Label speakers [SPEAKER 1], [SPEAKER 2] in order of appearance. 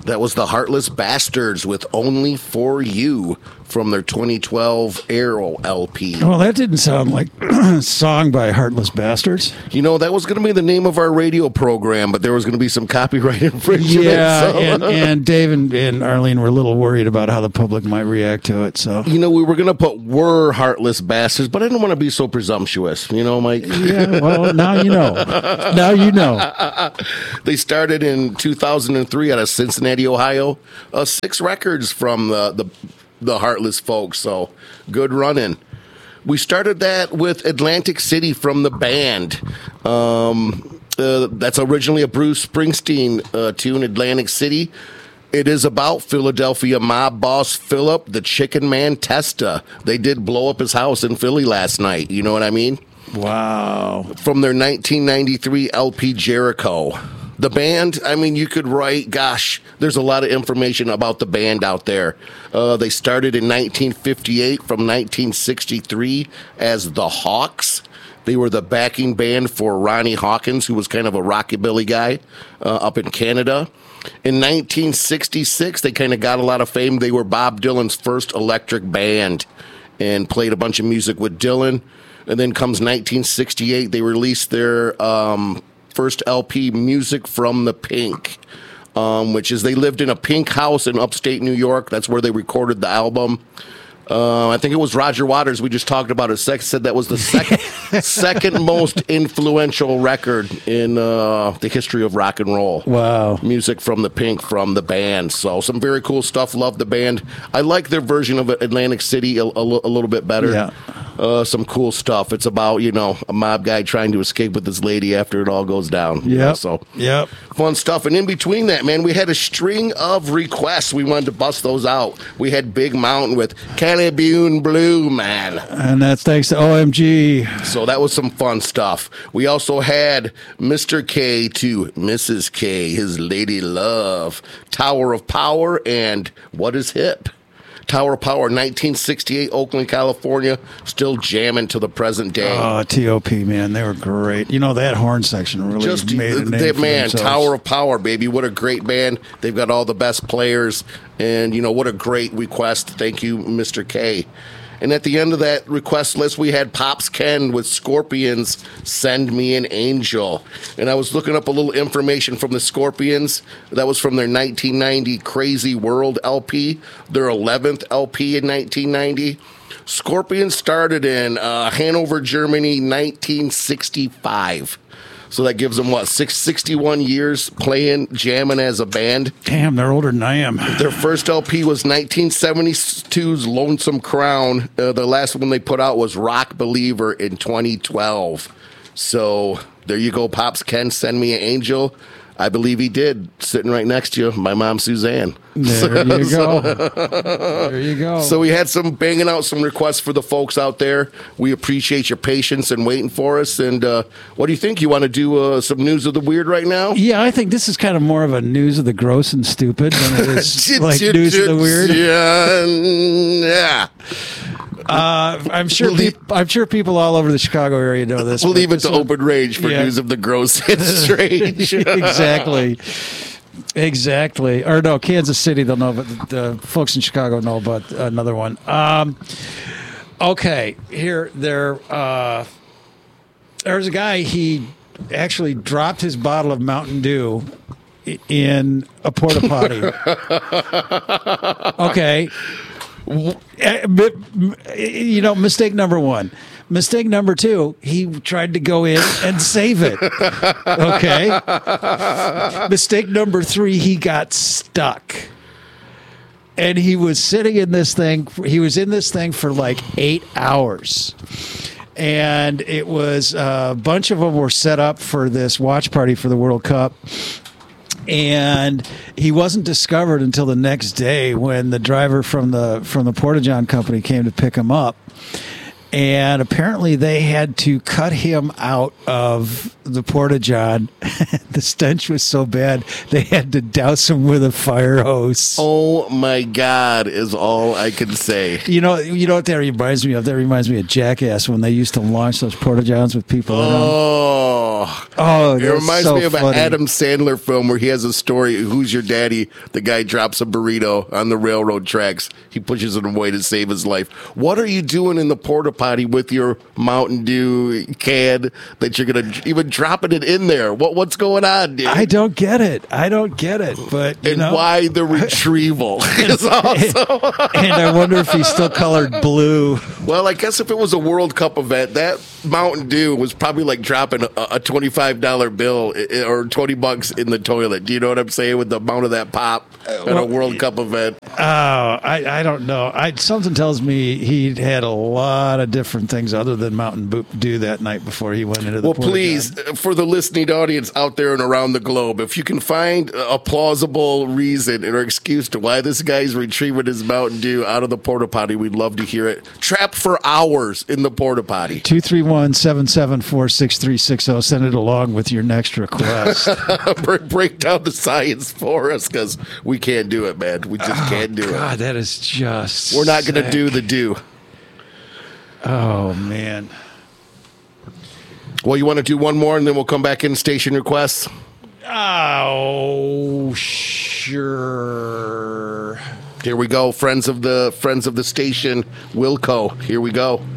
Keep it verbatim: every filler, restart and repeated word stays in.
[SPEAKER 1] That was the Heartless Bastards with Only For You from their twenty twelve Arrow L P.
[SPEAKER 2] Well, that didn't sound like a song by Heartless Bastards.
[SPEAKER 1] You know, that was going to be the name of our radio program, but there was going to be some copyright infringement.
[SPEAKER 2] Yeah,
[SPEAKER 1] so.
[SPEAKER 2] and, and Dave and, and Arlene were a little worried about how the public might react to it. So,
[SPEAKER 1] you know, we were going to put "were Heartless Bastards," but I didn't want to be so presumptuous. You know, Mike?
[SPEAKER 2] Yeah, well, now you know. Now you know.
[SPEAKER 1] They started in two thousand three out of Cincinnati, Ohio. Uh, six records from the, the the Heartless folks, so good running. We started that with Atlantic City from the band. Um, uh, that's originally a Bruce Springsteen uh, tune, Atlantic City. It is about Philadelphia mob boss Philip the Chicken Man Testa. They did blow up his house in Philly last night. You know what I mean?
[SPEAKER 2] Wow.
[SPEAKER 1] From their nineteen ninety-three L P Jericho. The band, I mean, you could write, gosh, there's a lot of information about the band out there. Uh, they started in nineteen fifty-eight from nineteen sixty-three as the Hawks. They were the backing band for Ronnie Hawkins, who was kind of a rockabilly guy uh, up in Canada. In nineteen sixty-six, they kind of got a lot of fame. They were Bob Dylan's first electric band and played a bunch of music with Dylan. And then comes nineteen sixty-eight, they released their um, first L P, Music from the Pink, um, which is they lived in a pink house in upstate New York. That's where they recorded the album. Uh, I think it was Roger Waters. We just talked about it. Sex said that was the second second most influential record in uh, the history of rock and roll.
[SPEAKER 2] Wow.
[SPEAKER 1] Music from the Pink from the band. So some very cool stuff. Love the band. I like their version of Atlantic City a, a, a little bit better.
[SPEAKER 2] Yeah.
[SPEAKER 1] Uh, some cool stuff. It's about, you know, a mob guy trying to escape with his lady after it all goes down.
[SPEAKER 2] Yeah. You know,
[SPEAKER 1] so
[SPEAKER 2] yep.
[SPEAKER 1] Fun stuff. And in between that, man, we had a string of requests. We wanted to bust those out. We had Big Mountain with Cannabune Blue, man.
[SPEAKER 2] And that's thanks to O M G.
[SPEAKER 1] So that was some fun stuff. We also had Mister K to Missus K, his lady love, Tower of Power, and What is Hip? Tower of Power, nineteen sixty-eight, Oakland, California, still jamming to the present day.
[SPEAKER 2] Oh, T O P, man, they were great. You know, that horn section really
[SPEAKER 1] Just
[SPEAKER 2] made a name
[SPEAKER 1] they,
[SPEAKER 2] for
[SPEAKER 1] man,
[SPEAKER 2] themselves.
[SPEAKER 1] Tower of Power, baby. What a great band. They've got all the best players. And, you know, what a great request. Thank you, Mister K. And at the end of that request list, we had Pops Ken with Scorpions, Send Me an Angel. And I was looking up a little information from the Scorpions. That was from their nineteen ninety Crazy World L P, their eleventh L P in nineteen ninety. Scorpions started in uh, Hanover, Germany, nineteen sixty-five. So that gives them, what, six, sixty-one years playing, jamming as a band.
[SPEAKER 2] Damn, they're older than I am.
[SPEAKER 1] Their first L P was nineteen seventy-two's Lonesome Crown. Uh, the last one they put out was Rock Believer in twenty twelve. So there you go, Pops Ken, Send Me an Angel. I believe he did, sitting right next to you, my mom, Suzanne.
[SPEAKER 2] There you go. There you go.
[SPEAKER 1] So we had some banging out some requests for the folks out there. We appreciate your patience and waiting for us. And uh, what do you think? You want to do uh, some news of the weird right now?
[SPEAKER 2] Yeah, I think this is kind of more of a news of the gross and stupid than it is like news of the weird.
[SPEAKER 1] Yeah, yeah.
[SPEAKER 2] Uh, I'm sure.
[SPEAKER 1] We'll
[SPEAKER 2] peop- I'm sure people all over the Chicago area know this.
[SPEAKER 1] We'll leave it to
[SPEAKER 2] one,
[SPEAKER 1] open range for
[SPEAKER 2] yeah.
[SPEAKER 1] news of the gross and strange.
[SPEAKER 2] Exactly. Exactly. Or no, Kansas City, they'll know, but the, the folks in Chicago know about another one. Um, okay, here, there. Uh, there's a guy, he actually dropped his bottle of Mountain Dew in a porta potty. Okay. You know, mistake number one. Mistake number two, he tried to go in and save it. Okay. Mistake number three, he got stuck. And he was sitting in this thing, he was in this thing for like eight hours. And it was uh, a bunch of them were set up for this watch party for the World Cup. And he wasn't discovered until the next day when the driver from the from the Porta-John company came to pick him up. And apparently they had to cut him out of the porta-john. The stench was so bad, they had to douse him with a fire hose.
[SPEAKER 1] Oh, my God, is all I can say.
[SPEAKER 2] You know, you know what that reminds me of? That reminds me of Jackass when they used to launch those porta-johns with people in them.
[SPEAKER 1] Oh,
[SPEAKER 2] Oh,
[SPEAKER 1] it
[SPEAKER 2] that's
[SPEAKER 1] reminds
[SPEAKER 2] so
[SPEAKER 1] me of
[SPEAKER 2] funny.
[SPEAKER 1] an Adam Sandler film where he has a story. Who's your daddy? The guy drops a burrito on the railroad tracks. He pushes it away to save his life. What are you doing in the porta potty with your Mountain Dew can that you're gonna even dropping it in there? What what's going on, dude?
[SPEAKER 2] I don't get it. I don't get it. But you
[SPEAKER 1] and
[SPEAKER 2] know,
[SPEAKER 1] why the retrieval is also.
[SPEAKER 2] and I wonder if he's still colored blue.
[SPEAKER 1] Well, I guess if it was a World Cup event, that Mountain Dew was probably like dropping a, a twenty-five dollar bill i- or twenty bucks in the toilet. Do you know what I'm saying with the amount of that pop at
[SPEAKER 2] well,
[SPEAKER 1] a World Cup event?
[SPEAKER 2] Oh, I, I don't know. I something tells me he had a lot of different things other than Mountain Dew that night before he went into the.
[SPEAKER 1] Well,
[SPEAKER 2] porta-john.
[SPEAKER 1] please, uh, for the listening audience out there and around the globe, if you can find a plausible reason or excuse to why this guy's retrieving his Mountain Dew out of the porta potty, we'd love to hear it. Trapped for hours in the porta potty.
[SPEAKER 2] two three one, seven seven four, six three six zero. Send it along with your next request.
[SPEAKER 1] break, break down the science for us because we can't do it, man. We just can't do it.
[SPEAKER 2] God, that is just.
[SPEAKER 1] We're not going to
[SPEAKER 2] sick.
[SPEAKER 1] do the do.
[SPEAKER 2] Oh man.
[SPEAKER 1] Well, you want to do one more and then we'll come back in station requests?
[SPEAKER 2] Oh, sure.
[SPEAKER 1] Here we go. Friends of the friends of the station, Wilco. Here we go.